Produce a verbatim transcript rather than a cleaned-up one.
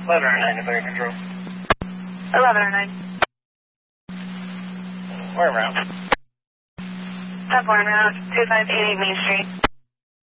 eleven oh nine to Fire Control. eleven oh nine. Where around? Top one route, two five eight eight Main Street.